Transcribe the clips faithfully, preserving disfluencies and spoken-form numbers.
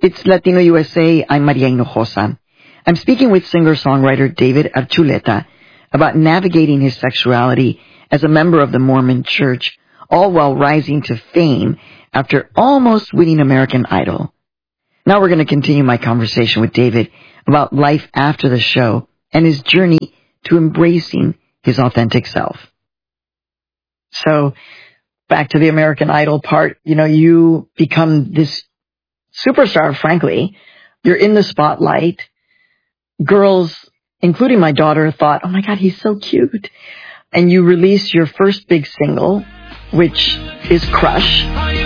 It's Latino U S A. I'm Maria Hinojosa. I'm speaking with singer-songwriter David Archuleta about navigating his sexuality as a member of the Mormon Church, all while rising to fame after almost winning American Idol. Now we're going to continue my conversation with David about life after the show and his journey to embracing his authentic self. So, back to the American Idol part, you know, you become this superstar, frankly. You're in the spotlight. Girls, including my daughter, thought, oh my God, he's so cute. And you release your first big single, which is Crush.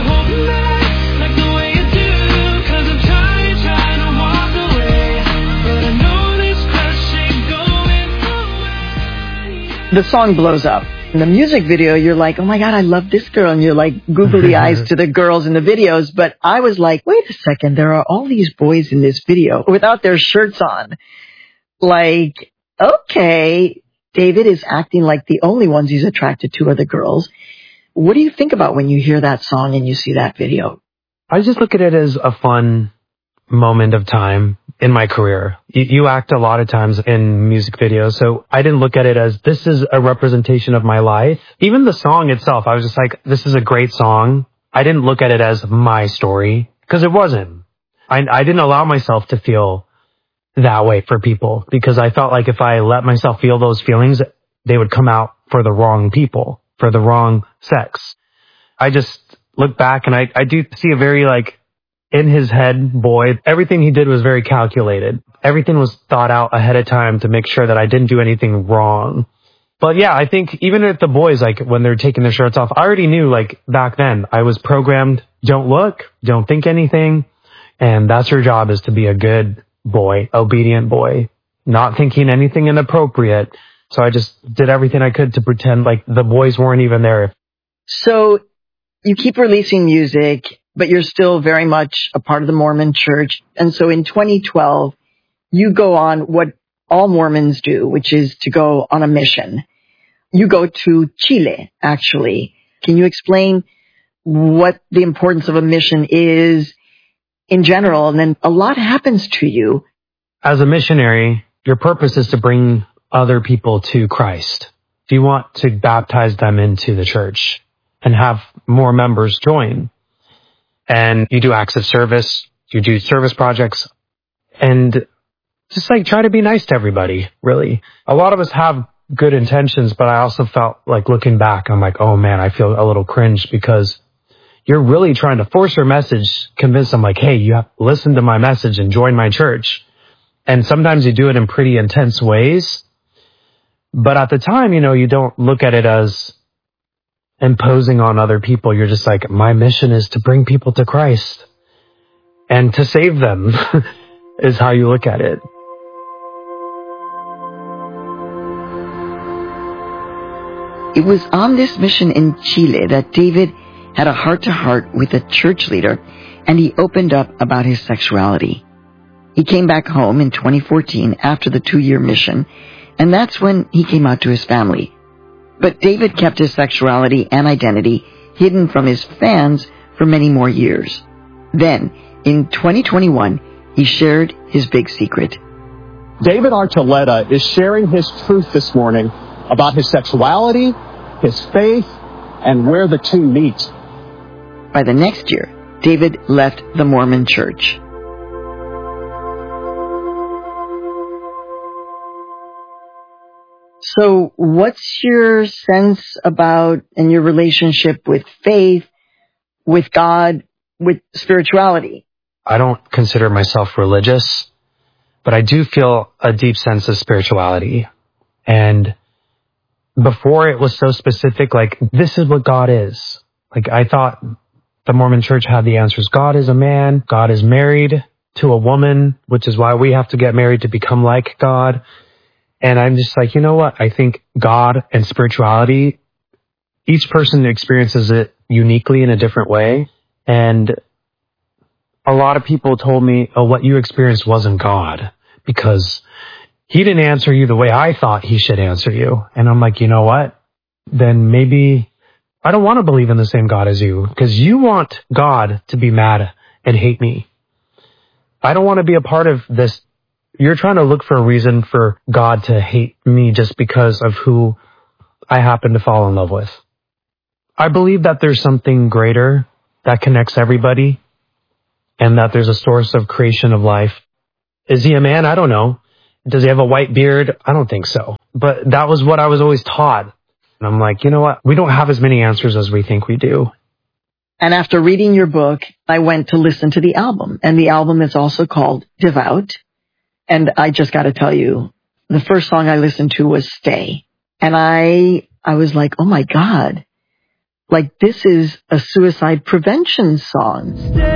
The song blows up. In the music video, you're like, oh my God, I love this girl. And you're like googly eyes to the girls in the videos. But I was like, wait a second, there are all these boys in this video without their shirts on. Like, okay, David is acting like the only ones he's attracted to are the girls. What do you think about when you hear that song and you see that video? I just look at it as a fun moment of time in my career. You, you act a lot of times in music videos, so I didn't look at it as this is a representation of my life. Even the song itself, I was just like, this is a great song. I didn't look at it as my story, because it wasn't. I, I didn't allow myself to feel that way for people, because I felt like if I let myself feel those feelings, they would come out for the wrong people, for the wrong sex. I just look back and I, I do see a very like in his head boy. Everything he did was very calculated. Everything was thought out ahead of time to make sure that I didn't do anything wrong. But yeah, I think even with the boys, like when they're taking their shirts off, I already knew like back then I was programmed, don't look, don't think anything. And that's your job, is to be a good boy, obedient boy, not thinking anything inappropriate. So I just did everything I could to pretend like the boys weren't even there. So you keep releasing music, but you're still very much a part of the Mormon Church. And so in twenty twelve, you go on what all Mormons do, which is to go on a mission. You go to Chile, actually. Can you explain what the importance of a mission is in general? And then a lot happens to you. As a missionary, your purpose is to bring other people to Christ. You want to baptize them into the church and have more members join. And you do acts of service, you do service projects, and just like try to be nice to everybody, really. A lot of us have good intentions, but I also felt like looking back, I'm like, oh man, I feel a little cringe, because you're really trying to force your message, convince them like, hey, you have to listen to my message and join my church. And sometimes you do it in pretty intense ways. But at the time, you know, you don't look at it as imposing on other people. You're just like, my mission is to bring people to Christ and to save them is how you look at it. It was on this mission in Chile that David had a heart-to-heart with a church leader, and he opened up about his sexuality. He came back home in twenty fourteen after the two-year mission, and that's when he came out to his family. But David kept his sexuality and identity hidden from his fans for many more years. Then, in twenty twenty-one, he shared his big secret. David Archuleta is sharing his truth this morning about his sexuality, his faith, and where the two meet. By the next year, David left the Mormon Church. So what's your sense about and your relationship with faith, with God, with spirituality? I don't consider myself religious, but I do feel a deep sense of spirituality. And before it was so specific, like, this is what God is. Like, I thought the Mormon Church had the answers. God is a man. God is married to a woman, which is why we have to get married to become like God. And I'm just like, you know what? I think God and spirituality, each person experiences it uniquely in a different way. And a lot of people told me, oh, what you experienced wasn't God, because he didn't answer you the way I thought he should answer you. And I'm like, you know what? Then maybe I don't want to believe in the same God as you, because you want God to be mad and hate me. I don't want to be a part of this. You're trying to look for a reason for God to hate me just because of who I happen to fall in love with. I believe that there's something greater that connects everybody and that there's a source of creation of life. Is he a man? I don't know. Does he have a white beard? I don't think so. But that was what I was always taught. And I'm like, you know what? We don't have as many answers as we think we do. And after reading your book, I went to listen to the album. And the album is also called Devout. And I just got to tell you, the first song I listened to was Stay. And I, I was like, oh my God, like this is a suicide prevention song.